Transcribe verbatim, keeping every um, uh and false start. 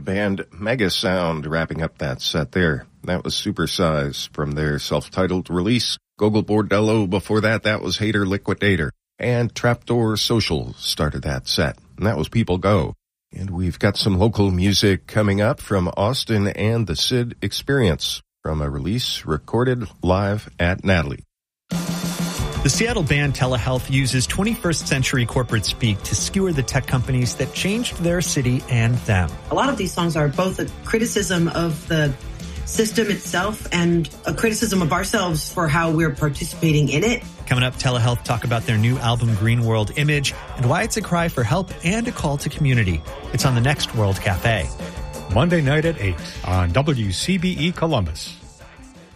The band Mega Sound wrapping up that set there. That was Supersize from their self-titled release. Gogol Bordello before that, that was Hater Liquidator. And Trapdoor Social started that set. And that was People Go. And we've got some local music coming up from Austin and the Sid Experience from a release recorded live at Natalie. The Seattle band Telehealth uses twenty-first century corporate speak to skewer the tech companies that changed their city and them. A lot of these songs are both a criticism of the system itself and a criticism of ourselves for how we're participating in it. Coming up, Telehealth talk about their new album Green World Image and why it's a cry for help and a call to community. It's on the next World Cafe. Monday night at eight on W C B E Columbus.